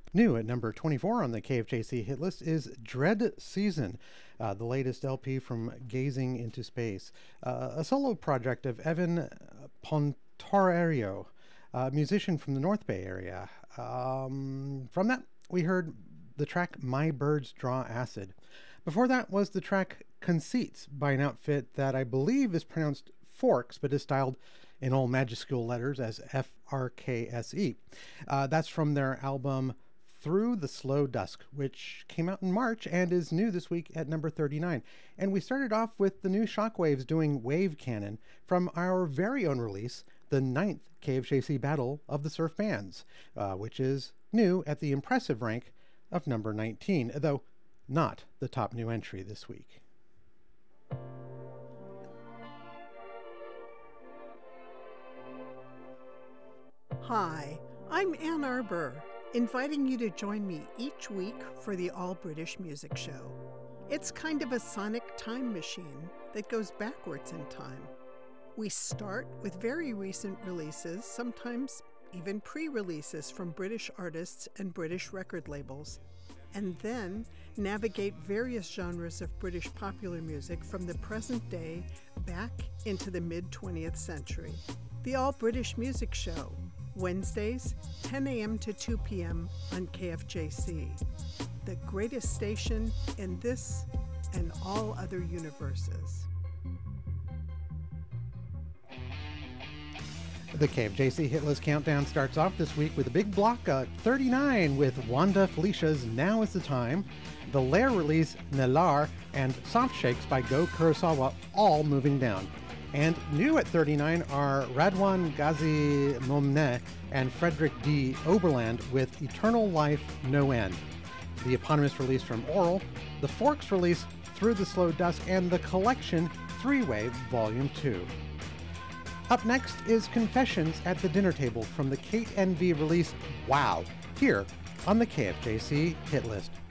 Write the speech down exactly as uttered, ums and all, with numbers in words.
New at number twenty-four on the K F J C hit list is Dread Season, uh, the latest L P from Gazing into Space, uh, a solo project of Evan Pontorario, a musician from the North Bay area. Um, from that, we heard the track My Birds Draw Acid. Before that was the track Conceits by an outfit that I believe is pronounced Forks, but is styled in all majuscule letters as F R K S E. Uh, that's from their album Through the Slow Dusk, which came out in March and is new this week at number thirty-nine. And we started off with the new Shockwaves doing Wave Cannon from our very own release, the ninth K F J C Battle of the Surf Bands, uh, which is new at the impressive rank of number nineteen, though not the top new entry this week. Hi, I'm Ann Arbor, inviting you to join me each week for the All British Music Show. It's kind of a sonic time machine that goes backwards in time. We start with very recent releases, sometimes even pre-releases from British artists and British record labels, and then navigate various genres of British popular music from the present day back into the mid-twentieth century. The All British Music Show, Wednesdays, ten a.m. to two p.m. on K F J C, the greatest station in this and all other universes. The K F J C Hit List Countdown starts off this week with a big block at thirty-nine with Wanda Felicia's Now Is the Time, the Lair release Nelar, and Soft Shakes by Go Kurosawa all moving down. And new at thirty-nine are Radwan Ghazi Momneh and Frederick D. Oberland with Eternal Life No End, the eponymous release from Oral, the Forks release Through the Slow Dusk, and the collection Three-Way Volume two. Up next is Confessions at the Dinner Table from the Kate N V release Wow, here on the K F J C Hit List.